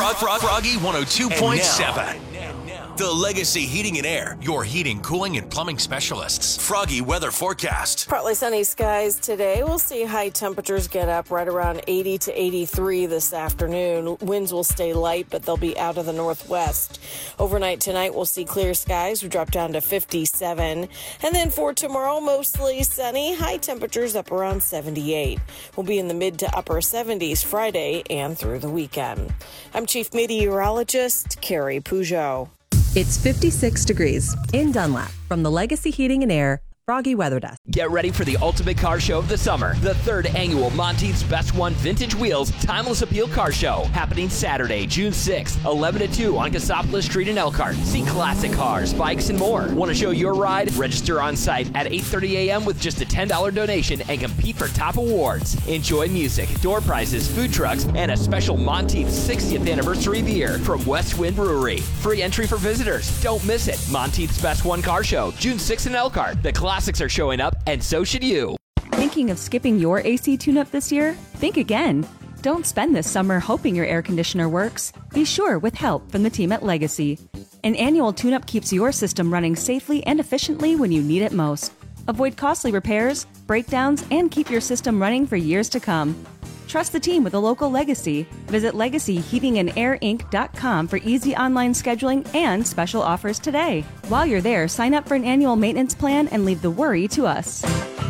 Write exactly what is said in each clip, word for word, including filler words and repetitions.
Frog, Frog, Froggy one oh two point seven. The Legacy Heating and Air, your heating, cooling, and plumbing specialists. Froggy weather forecast. Partly sunny skies today. We'll see high temperatures get up right around eighty to eighty-three this afternoon. Winds will stay light, but they'll be out of the northwest. Overnight tonight, we'll see clear skies. We drop down to fifty-seven. And then for tomorrow, mostly sunny. High temperatures up around seventy-eight. We'll be in the mid to upper seventies Friday and through the weekend. I'm Chief Meteorologist Carrie Peugeot. It's fifty-six degrees in Dunlap from the Legacy Heating and Air Froggy Weather Desk. Get ready for the ultimate car show of the summer. The third annual Monteith's Best One Vintage Wheels Timeless Appeal Car Show. Happening Saturday, June sixth, eleven to two on Cassopolis Street in Elkhart. See classic cars, bikes, and more. Want to show your ride? Register on site at eight thirty a.m. with just a ten dollars donation and compete for top awards. Enjoy music, door prizes, food trucks, and a special Monteith's sixtieth anniversary beer from West Wind Brewery. Free entry for visitors. Don't miss it. Monteith's Best One Car Show, June sixth in Elkhart. The classics are showing up, and so should you. Thinking of skipping your A C tune-up this year? Think again. Don't spend this summer hoping your air conditioner works. Be sure with help from the team at Legacy. An annual tune-up keeps your system running safely and efficiently when you need it most. Avoid costly repairs, breakdowns, and keep your system running for years to come. Trust the team with a local Legacy. Visit legacy heating and air inc dot com for easy online scheduling and special offers today. While you're there, sign up for an annual maintenance plan and leave the worry to us.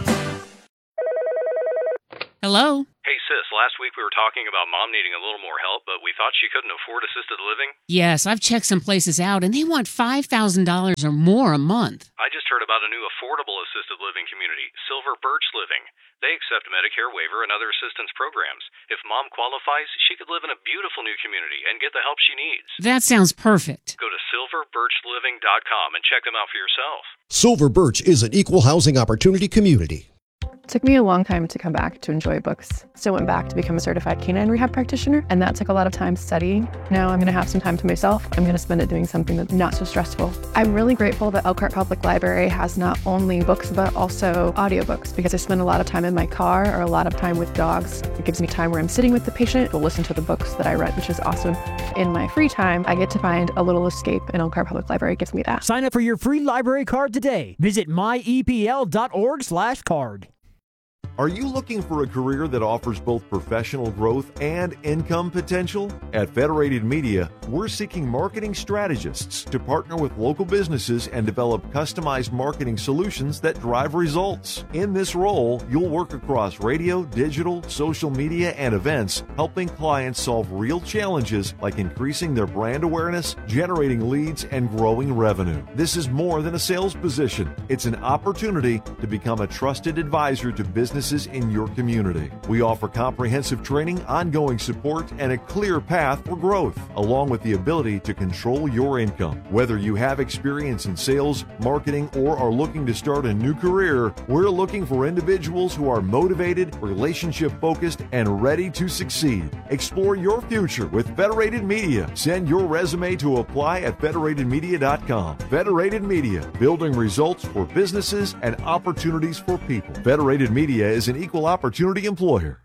Hello? Hey sis, last week we were talking about mom needing a little more help, but we thought she couldn't afford assisted living. Yes, I've checked some places out, and they want five thousand dollars or more a month. I just heard about a new affordable assisted living community, Silver Birch Living. They accept Medicare waiver and other assistance programs. If mom qualifies, she could live in a beautiful new community and get the help she needs. That sounds perfect. Go to silver birch living dot com and check them out for yourself. Silver Birch is an equal housing opportunity community. It took me a long time to come back to enjoy books. So I went back to become a certified canine rehab practitioner, and that took a lot of time studying. Now I'm gonna have some time to myself. I'm gonna spend it doing something that's not so stressful. I'm really grateful that Elkhart Public Library has not only books, but also audiobooks, because I spend a lot of time in my car or a lot of time with dogs. It gives me time where I'm sitting with the patient to listen to the books that I read, which is awesome. In my free time, I get to find a little escape, and Elkhart Public Library gives me that. Sign up for your free library card today. Visit my e p l dot org slash card. Are you looking for a career that offers both professional growth and income potential? At Federated Media, we're seeking marketing strategists to partner with local businesses and develop customized marketing solutions that drive results. In this role, you'll work across radio, digital, social media, and events, helping clients solve real challenges like increasing their brand awareness, generating leads, and growing revenue. This is more than a sales position. It's an opportunity to become a trusted advisor to businesses in your community. We offer comprehensive training, ongoing support, and a clear path for growth, along with the ability to control your income. Whether you have experience in sales, marketing, or are looking to start a new career, we're looking for individuals who are motivated, relationship-focused, and ready to succeed. Explore your future with Federated Media. Send your resume to apply at federated media dot com. Federated Media, building results for businesses and opportunities for people. Federated Media is an equal opportunity employer.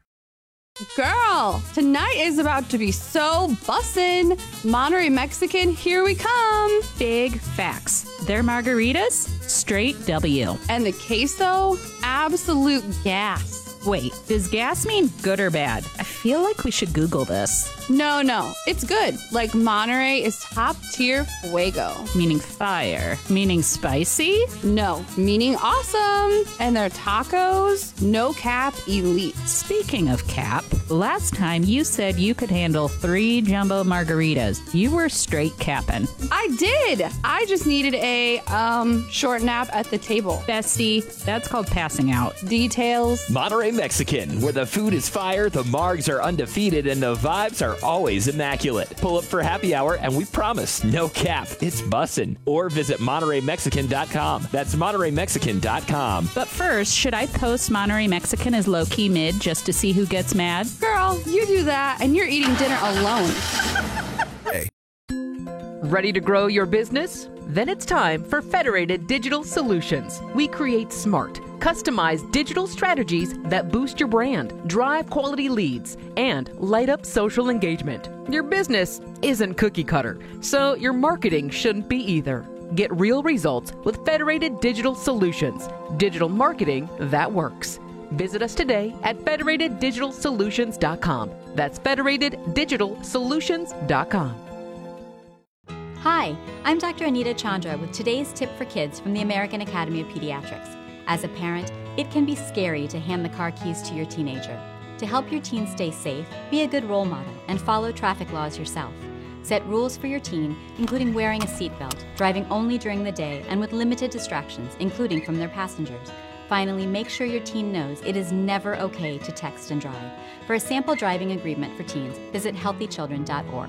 Girl, tonight is about to be so bussin'. Monterey Mexican, here we come. Big facts. Their margaritas, straight W. And the queso, absolute gas. Wait, does gas mean good or bad? I feel like we should Google this. No, no, it's good. Like Monterey is top tier fuego. Meaning fire. Meaning spicy? No, meaning awesome. And their tacos, no cap elite. Speaking of cap, last time you said you could handle three jumbo margaritas. You were straight capping. I did. I just needed a um short nap at the table. Bestie, that's called passing out. Details. Monterey Mexican, where the food is fire, the margs are undefeated, and the vibes are always immaculate. Pull up for happy hour, and we promise, no cap, it's bussin'. Or visit monterey mexican dot com. That's monterey mexican dot com. But first, should I post Monterey Mexican as low-key mid just to see who gets mad? Girl, you do that, and you're eating dinner alone. Ready to grow your business? Then it's time for Federated Digital Solutions. We create smart, customized digital strategies that boost your brand, drive quality leads, and light up social engagement. Your business isn't cookie cutter, so your marketing shouldn't be either. Get real results with Federated Digital Solutions. Digital marketing that works. Visit us today at federated digital solutions dot com. That's federated digital solutions dot com. Hi, I'm Doctor Anita Chandra with today's tip for kids from the American Academy of Pediatrics. As a parent, it can be scary to hand the car keys to your teenager. To help your teen stay safe, be a good role model and follow traffic laws yourself. Set rules for your teen, including wearing a seatbelt, driving only during the day, and with limited distractions, including from their passengers. Finally, make sure your teen knows it is never okay to text and drive. For a sample driving agreement for teens, visit healthy children dot org.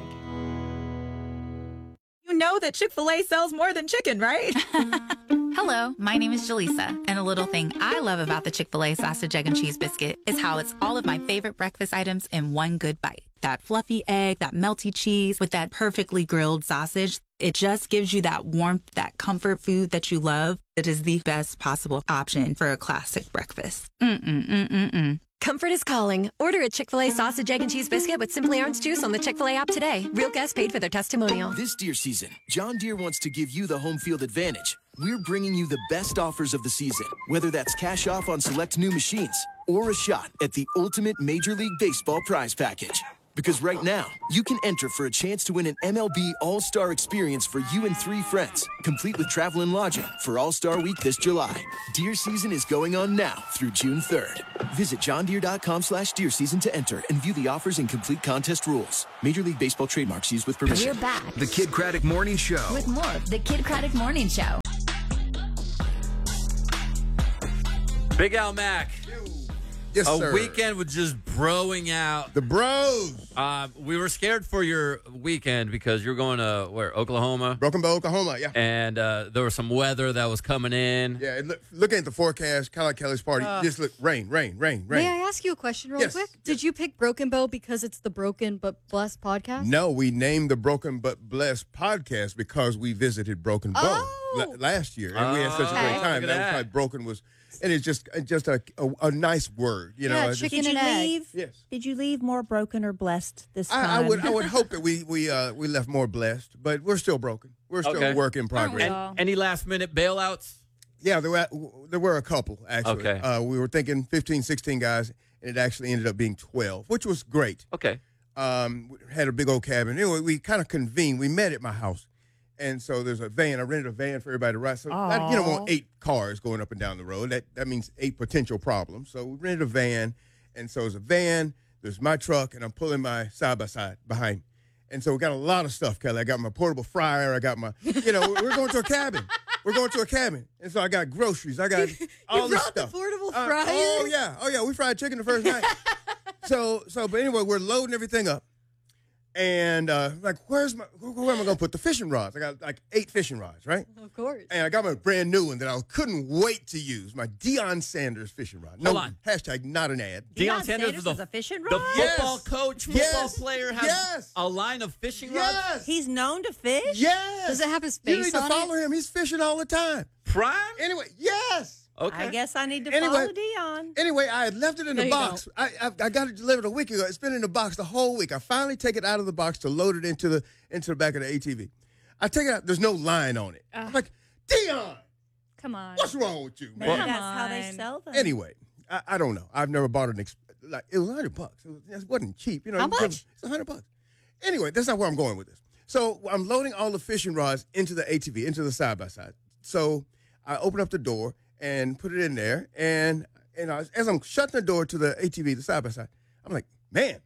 You know that Chick-fil-A sells more than chicken, right? Hello, my name is Jaleesa, and a little thing I love about the Chick-fil-A sausage, egg, and cheese biscuit is how it's all of my favorite breakfast items in one good bite. That fluffy egg, that melty cheese with that perfectly grilled sausage. It just gives you that warmth, that comfort food that you love. It is the best possible option for a classic breakfast. Mm-mm-mm-mm-mm. Comfort is calling. Order a Chick-fil-A sausage, egg, and cheese biscuit with Simply Orange Juice on the Chick-fil-A app today. Real guests paid for their testimonial. This deer season, John Deere wants to give you the home field advantage. We're bringing you the best offers of the season, whether that's cash off on select new machines or a shot at the ultimate Major League Baseball prize package. Because right now, you can enter for a chance to win an M L B All-Star experience for you and three friends, complete with travel and lodging for All-Star Week this July. Deer season is going on now through June third. Visit johndeere.com slash deer season to enter and view the offers and complete contest rules. Major League Baseball trademarks used with permission. We're back. The Kid Craddock Morning Show. With more of the Kid Craddock Morning Show. Big Al Mac. Yes, a sir. weekend with just broing out. The bros. Uh, we were scared for your weekend because you're going to, where, Oklahoma? Broken Bow, Oklahoma, yeah. And uh, there was some weather that was coming in. Yeah, look, looking at the forecast, kind of like Kelly's party, Uh, just look, rain, rain, rain, rain. May I ask you a question real Yes. quick? Did you pick Broken Bow because it's the Broken But Blessed podcast? No, we named the Broken But Blessed podcast because we visited Broken Bow Oh. la- last year, and we had such a Okay. great time. Look at That was that. why Broken was, and it's just just a a, a nice word, you know. Yeah, it's just- chicken Did you and egg. leave? Yes. Did you leave more broken or blessed this I, time? I would I would hope that we we uh, we left more blessed, but we're still broken. We're still Okay. a work in progress. And any last minute bailouts? Yeah, there were there were a couple actually. Okay. Uh, we were thinking fifteen, sixteen guys, and it actually ended up being twelve, which was great. Okay. Um, we had a big old cabin. Anyway, we kind of convened. We met at my house, and so there's a van. I rented a van for everybody to ride. So I, you don't want eight cars going up and down the road. That that means eight potential problems. So we rented a van, and so it's a van. There's my truck, and I'm pulling my side by side behind. And so we got a lot of stuff, Kelly. I got my portable fryer. I got my, you know, we're going to a cabin. We're going to a cabin. And so I got groceries. I got all you this brought stuff. the portable Uh, fryer? oh, yeah. Oh, yeah. We fried chicken the first night. so, so, but anyway, we're loading everything up. And uh, like, where's my, where, where am I going to put the fishing rods? I got like eight fishing rods, right? Of course. And I got my brand new one that I couldn't wait to use, my Deion Sanders fishing rod. No, Hold on. hashtag not an ad. Deion Sanders was is the, a fishing the rod? football Yes. coach, football Yes. player has Yes. a line of fishing rods. Yes. He's known to fish? Yes. Does it have his You face need to on follow it? him. He's fishing all the time. Prime? Anyway, yes. Okay. I guess I need to Anyway. follow Dion. Anyway, I had left it in There the you box. I, I I got it delivered a week ago. It's been in the box the whole week. I finally take it out of the box to load it into the into the back of the A T V. I take it out. There's no line on it. I'm like, Dion, Come on. what's wrong with you, Maybe man? that's how they on. sell them. Anyway, I, I don't know. I've never bought an ex- like it was a hundred bucks. It, was, it wasn't cheap, you know. How it was- much? It's a hundred bucks. Anyway, that's not where I'm going with this. So I'm loading all the fishing rods into the A T V, into the side by side. So I open up the door and put it in there, and and I, as I'm shutting the door to the A T V, the side by side, I'm like, man,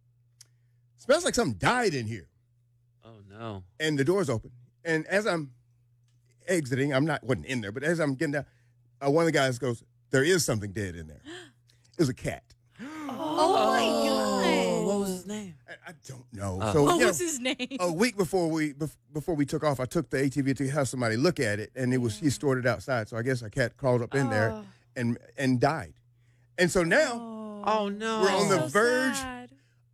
smells like something died in here. Oh, no. And the door's open, and as I'm exiting, I'm not wasn't in there, but as I'm getting down, uh, one of the guys goes, "There is something dead in there." It was a cat. Oh, my God. What was his name? I, I don't know. Oh. So What you was know, his name? a week before we bef- before we took off, I took the A T V to have somebody look at it, and it was he stored it outside. So I guess a cat crawled up in there Oh. and and died. And so now Oh, no. we're on the So verge sad.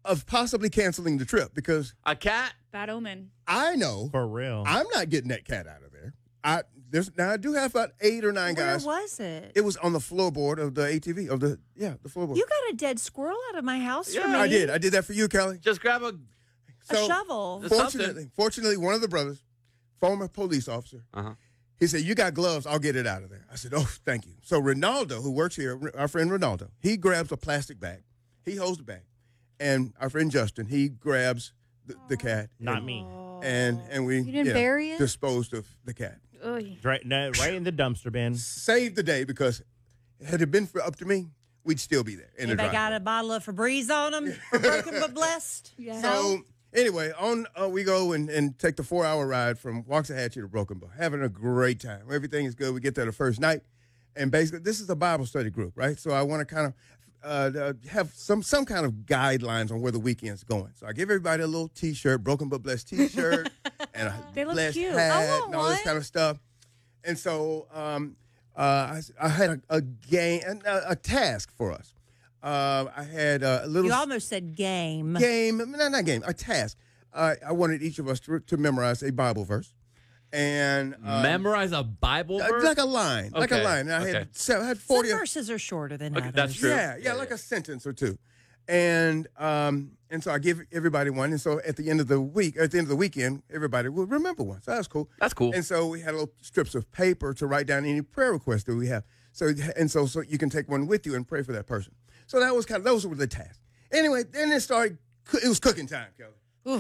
of possibly canceling the trip because a cat. Bad omen. I know for real. I'm not getting that cat out of there. I there's now I do have about eight or nine Where guys. was it? It was on the floorboard of the A T V of the yeah the floorboard. You got a dead squirrel out of my house yeah, for me. I did. I did that for you, Kelly. Just grab a a shovel. Fortunately, fortunately, one of the brothers, former police officer, uh-huh. he said, "You got gloves? I'll get it out of there." I said, "Oh, thank you." So Ronaldo, who works here, our friend Ronaldo, he grabs a plastic bag. He holds the bag, and our friend Justin, he grabs the, the cat. Not and, me. And and we You didn't yeah, bury it? disposed of the cat. Right, no, right in the dumpster bin. Saved the day because had it been for, up to me, we'd still be there. In the Anybody driveway. got a bottle of Febreze on them? For broken but blessed? Yeah. So anyway, on uh, we go and, and take the four-hour ride from Waxahachie to Broken Bow, having a great time. Everything is good. We get there the first night, and basically this is a Bible study group, right? So I want to kind of uh, uh, have some some kind of guidelines on where the weekend's going. So I give everybody a little T-shirt, Broken but Blessed T-shirt, and a They look blessed cute. hat, I want and all this one. kind of stuff. And so um, uh, I, I had a, a game, a, a task for us. Uh, I had a little You almost said game. game, no, not game, a task. Uh, I wanted each of us to, to memorize a Bible verse, and um, Memorize a Bible uh, verse? like a line, like a Okay, line. And I okay. had seven, I had Some forty. verses are shorter than Okay, others. that's true. Yeah, yeah, like a sentence or two, and um, and so I give everybody one, and so at the end of the week, at the end of the weekend, everybody would remember one. So that's cool. That's cool. And so we had little strips of paper to write down any prayer requests that we have. So and so so you can take one with you and pray for that person. So that was kind of those were the tasks. Anyway, then it started. It was cooking time, Kelly.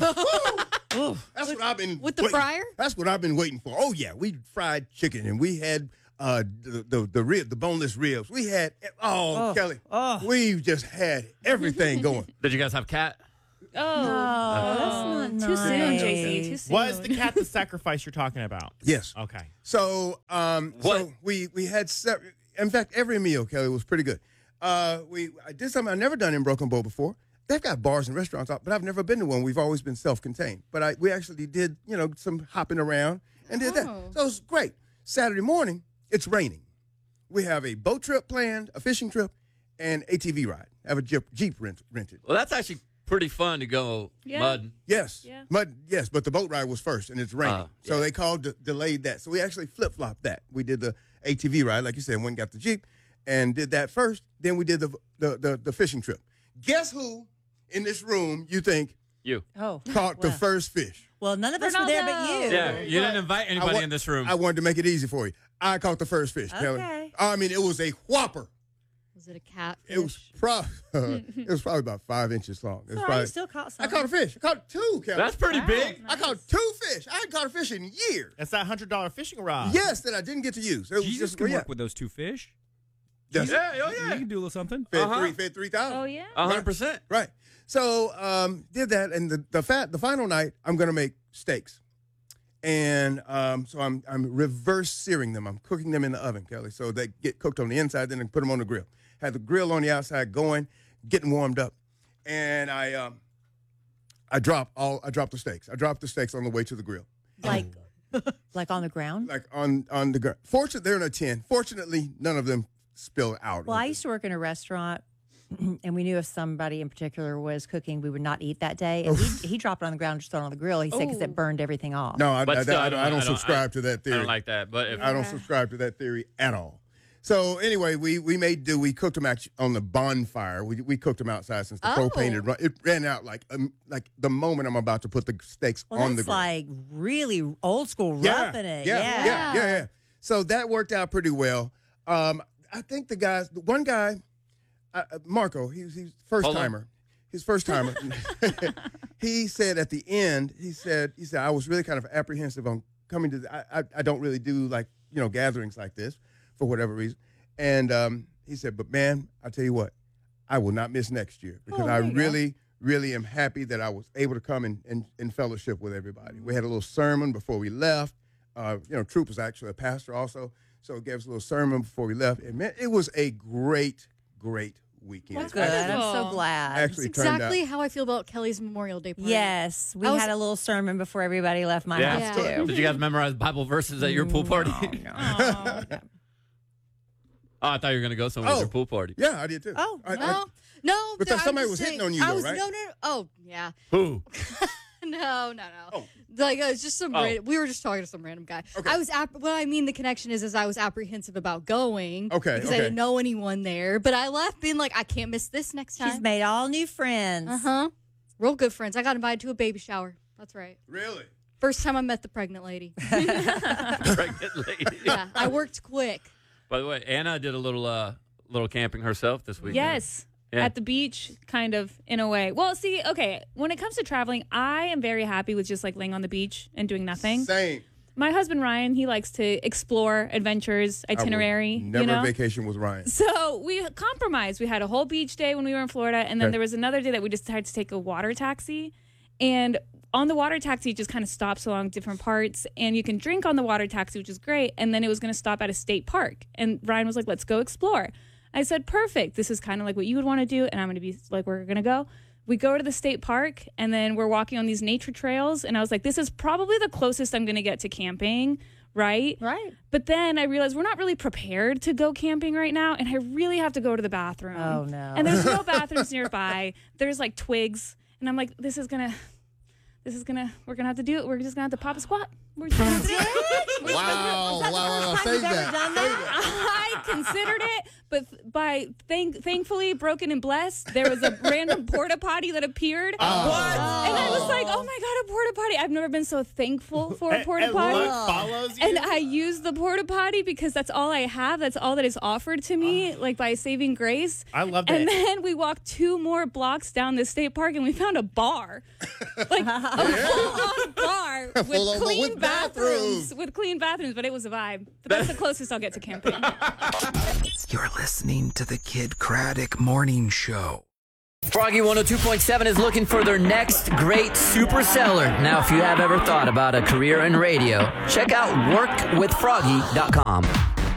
That's what I've been With the waiting- fryer? That's what I've been waiting for. Oh yeah, we fried chicken and we had uh, the the the, rib, the boneless ribs. We had oh, Oh, Kelly, oh. we just had everything going. Did you guys have cat? Oh, that's not Too nice. soon, J C. Too soon. Was the cat the sacrifice you're talking about? Yes. Okay. So um, What? so we we had se- in fact every meal, Kelly, was pretty good. Uh, we I did something I've never done in Broken Bow before. They've got bars and restaurants out, but I've never been to one. We've always been self-contained. But I we actually did, you know, some hopping around and did that. Oh. So it was great. Saturday morning, it's raining. We have a boat trip planned, a fishing trip, and A T V ride. Have a Jeep, Jeep rent, rented. Well, that's actually pretty fun to go Yeah. mud. Yes. Yeah. Mud, yes, but the boat ride was first, and it's raining. Uh, So they called, de- delayed that. So we actually flip-flopped that. We did the A T V ride, like you said, went and got the Jeep, and did that first. Then we did the the the, the fishing trip. Guess who in this room you think You. Oh. caught the Well. first fish? Well, none of us were there but you. Yeah, you didn't invite I anybody wa- in this room. I wanted to make it easy for you. I caught the first fish, Kelly. Okay. I mean, it was a whopper. Was it a catfish? It was probably it was probably about five inches long. It was So probably, I still caught I some. caught a fish. I caught two, Kelly. That's pretty big. I caught two fish. I hadn't caught a fish in years. That's that hundred dollar fishing rod. Yes, that I didn't get to use. It was Jesus just can well, work yeah. with those two fish. Yes. Yeah, oh You yeah. can do a little something. Fed Uh-huh. three, fed three thousand. Oh, yeah. A hundred percent. Right. So um, did that, and the the fat the final night I'm gonna make steaks, and um, so I'm I'm reverse searing them. I'm cooking them in the oven, Kelly, so they get cooked on the inside, then I put them on the grill. Had the grill on the outside going, getting warmed up, and I um I drop all I dropped the steaks. I dropped the steaks on the way to the grill. Like, like on the ground? Like on on the ground. Fortunately, they're in a tin. Fortunately, none of them spilled out. Well, I used to work in a restaurant, and we knew if somebody in particular was cooking, we would not eat that day. And he, he dropped it on the ground and just throw it on the grill. He said because Ooh. it burned everything off. No, I, But I, still, I, I I don't- don't, I don't- subscribe I- to that theory. I don't like that, but if, I don't Yeah. subscribe to that theory at all. So anyway, we we made do. We cooked them out on the bonfire. We we cooked them outside since the Oh. propane had run. It ran out like um, like the moment I'm about to put the steaks Well, on the that's grill. like really old school yeah, roughing it. yeah, Yeah. yeah, yeah, yeah. So that worked out pretty well. Um, I think the guys, the one guy, uh, uh, Marco, he's he's first Hold on. timer. His first timer. He said at the end, he said he said I was really kind of apprehensive on coming to. The, I, I I don't really do like you know gatherings like this for whatever reason, and um, he said, but man, I tell you what, I will not miss next year because Oh, I there you go. really. Really am happy that I was able to come and, and, and fellowship with everybody. We had a little sermon before we left. Uh, you know, Troop was actually a pastor also, so he gave us a little sermon before we left. And man, it was a great, great weekend. Well, good. I'm so Wonderful. glad. Actually That's turned exactly out. how I feel about Kelly's Memorial Day party. Yes, we I was- had a little sermon before everybody left my Yeah. house Yeah. too. Did you guys memorize Bible verses at your pool party? No, Oh, I thought you were going to go somewhere with Oh. your pool party. Yeah, I did too. Oh, I, I- Well, No, But no, then I'm somebody just was saying- hitting on you, I though, was, right? No, no, no. Oh, yeah. Who? No, no, no. Oh. Like, uh, it's just some. Oh. Random, we were just talking to some random guy. Okay. I was. App- what I mean, the connection is, is I was apprehensive about going. Okay, Because I okay. didn't know anyone there, but I left being like, I can't miss this next time. She's made all new friends. Uh huh. Real good friends. I got invited to a baby shower. That's right. Really? First time I met the pregnant lady. Pregnant lady. Yeah, I worked quick. By the way, Anna did a little uh, little camping herself this weekend. Yes. Yeah. At the beach, kind of, in a way. Well, see, okay, when it comes to traveling, I am very happy with just like laying on the beach and doing nothing. Same. My husband, Ryan, he likes to explore adventures, I would itinerary. Never you know? vacation with Ryan. So we compromised. We had a whole beach day when we were in Florida, and then Okay. there was another day that we decided to take a water taxi. And on the water taxi, it just kind of stops along different parts, and you can drink on the water taxi, which is great. And then it was going to stop at a state park. And Ryan was like, let's go explore. I said, perfect. This is kind of like what you would want to do, and I'm going to be like, we're going to go. We go to the state park, and then we're walking on these nature trails, and I was like, this is probably the closest I'm going to get to camping, right? Right. But then I realized we're not really prepared to go camping right now, and I really have to go to the bathroom. Oh, no. And there's no bathrooms nearby. There's like twigs, and I'm like, this is going to... This is gonna. We're gonna have to do it. We're just gonna have to pop a squat. We're just gonna have to do it. Wow, wow, wow, save that. I considered it, but by thank, thankfully, broken and blessed, there was a random porta potty that appeared. Oh. And I was like, oh my god, a porta potty! I've never been so thankful for a porta And potty. luck follows you? And I used the porta potty because that's all I have. That's all that is offered to me, like by saving grace. I love that. And then we walked two more blocks down the state park, and we found a bar, like a full-on bar with Full on, but clean with bathrooms, bathrooms. with clean bathrooms. But it was a vibe. But that's the closest I'll get to camping. You're listening to the Kid Craddock Morning Show. Froggy one oh two point seven is looking for their next great super seller. Now, if you have ever thought about a career in radio, check out work with froggy dot com.